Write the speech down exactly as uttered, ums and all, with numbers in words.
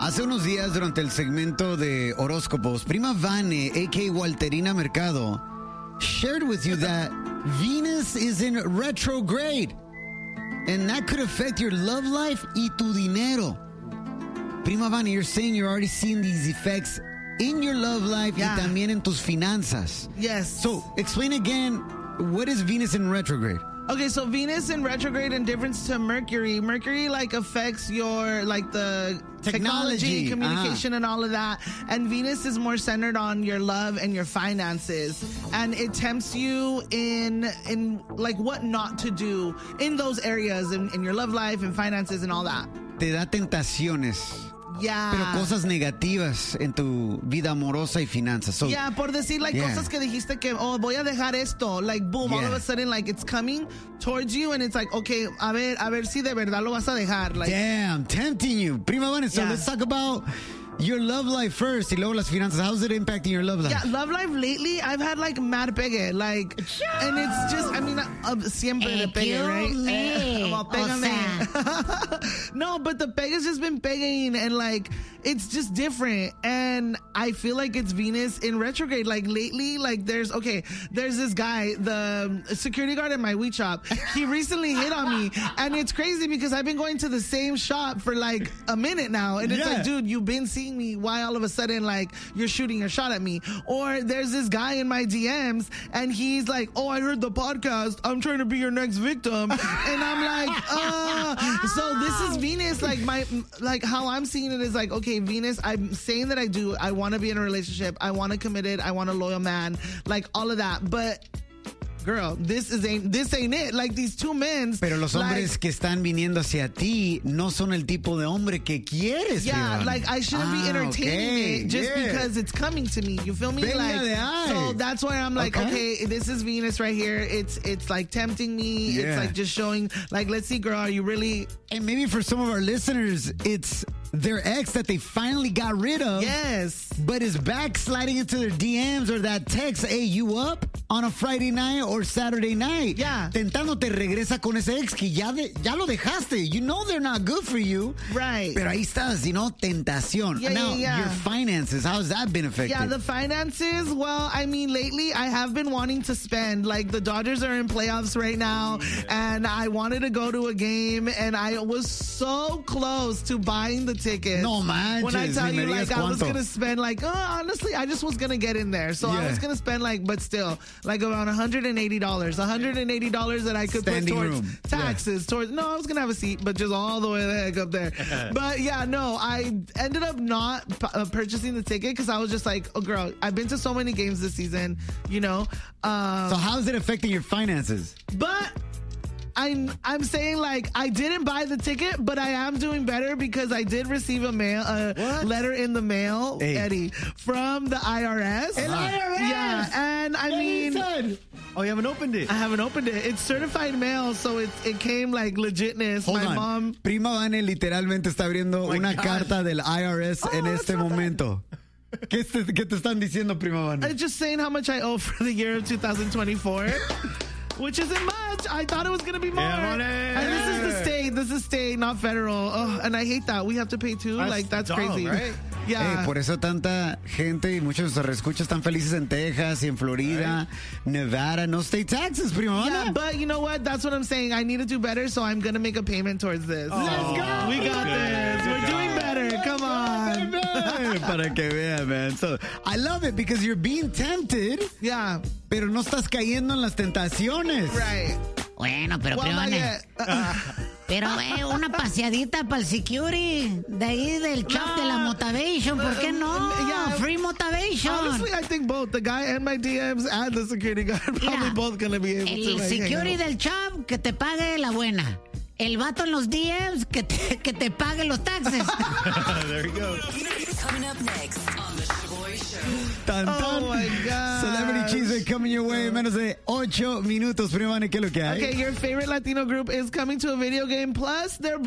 Hace unos días, durante el segmento de horóscopos, Prima Vane, a k a. Walterina Mercado, shared with you that Venus is in retrograde. And that could affect your love life y tu dinero. Prima Vane, you're saying you're already seeing these effects in your love life Yeah. y también en tus finanzas. Yes. So, explain again, what is Venus in retrograde? Okay, so Venus in retrograde in difference to Mercury. Mercury, like, affects your, like, the Technology. technology, communication, and all of that. And Venus is more centered on your love and your finances. And it tempts you in, in like, what not to do in those areas, in, in your love life and finances and all that. Te da tentaciones. Yeah. Pero cosas negativas en tu vida amorosa y finanzas. So, Yeah, por decir, like, Yeah. cosas que dijiste que, oh, voy a dejar esto. Like, boom, all Yeah. of a sudden, like, it's coming towards you, and it's like, okay, a ver, a ver si de verdad lo vas a dejar. Like, damn, tempting you. Prima Vane, so Yeah. let's talk about your love life first y luego las finanzas. How's it impacting your love life? yeah, love life lately, I've had, like, mad pegue. Like, and it's just, I mean, uh, siempre de pegue, right? Eh, well, pégame. No, but the pegue has just been pegging, and, like, it's just different. And I feel like it's Venus in retrograde. Like, lately, like, there's, okay, there's this guy, the security guard at my weed shop. He recently hit on me. And it's crazy because I've been going to the same shop for, like, a minute now. And it's Yeah. like, dude, you've been seeing me. Why all of a sudden, like, you're shooting a shot at me? Or there's this guy in my D Ms, and he's like, oh, I heard the podcast. I'm trying to be your next victim. And I'm like, uh. So this is Venus. Like, my, like, how I'm seeing it is like, okay, Venus, I'm saying that I do. I want to be in a relationship. I want a committed. I want a loyal man. Like, all of that. But, girl, this is ain't this ain't it. Like, these two men. Pero los hombres like, que están viniendo hacia ti no son el tipo de hombre que quieres. yeah, Prima Vane. like, I shouldn't be Ah, entertaining okay. it just Yeah. because it's coming to me. You feel me? Venga Like, de ahí. so that's why I'm like, Okay. okay, this is Venus right here. It's it's like tempting me. Yeah. It's like just showing, like, let's see, girl, are you really? And maybe for some of our listeners, it's their ex that they finally got rid of. Yes. But is backsliding into their D Ms or that text, hey, you up on a Friday night or Saturday night? Yeah. Tentándote regresa con ese ex que ya, de, ya lo dejaste. You know they're not good for you. Right. Pero ahí estás, you know, tentación. Yeah, now, yeah, yeah. your finances, how's that been affected? Yeah, the finances, well, I mean, lately I have been wanting to spend. Like, the Dodgers are in playoffs right now, and I wanted to go to a game, and I was so close to buying the tickets. No manches, When I tell ni me you, like, digas I was cuánto. going to spend, like, oh, honestly, I just was going to get in there. So I Yeah. was going to spend, like, but still, like, around one hundred eighty dollars. one hundred eighty dollars that I could Standing put towards room. taxes, towards, no, I was going to have a seat, but just all the way the heck up there. But yeah, no, I ended up not p- uh, purchasing the ticket because I was just like, oh, girl, I've been to so many games this season, you know. Um, So how's it affecting your finances? but I'm I'm saying, like, I didn't buy the ticket, but I am doing better because I did receive a mail a What? letter in the mail, Hey. Eddie, from the I R S. El I R S! Yeah, and I mean, Oh, you haven't opened it? I haven't opened it. It's certified mail, so it it came like legitness. Hold My on. mom. Prima Vane literalmente está abriendo my una gosh. carta del I R S Oh, en that's este not bad. momento. ¿Qué te, ¿Qué te están diciendo, Prima Vane? I'm just saying how much I owe for the year of two thousand twenty-four. Which isn't much. I thought it was going to be more. Yeah, money. And this is the state. This is state, not federal. Oh, and I hate that. We have to pay too. That's like, that's dumb, crazy. right? Yeah. Hey, por eso tanta gente y muchos de nuestros escuchas están felices en Texas y en Florida, Nevada. No state taxes, Prima Vane. Yeah, but you know what? That's what I'm saying. I need to do better, so I'm going to make a payment towards this. Let's go. We got this. We're doing better. Come on. Para que vean, man. So, I love it because you're being tempted, Yeah. pero no estás cayendo en las tentaciones. Right. Bueno, pero Well, not Privane, yet. Uh-uh. pero eh, una paseadita para el security de ahí del shop de la Motivation, ¿por qué no? Yeah. Free Motivation. Honestly, I think both. The guy and my D Ms and the security guard are probably Mira, both going to be able to. El Like, hang security out. del shop que te pague la buena. El vato en los D Ms que te, que te pague los taxes. There you go. Coming up next on the Shaboy Show. Tan, tan. Oh my God. Celebrity Cheese coming your way en menos de ocho minutos. Prima Vane, ¿qué es lo que hay? Okay, your favorite Latino group is coming to a video game, plus they're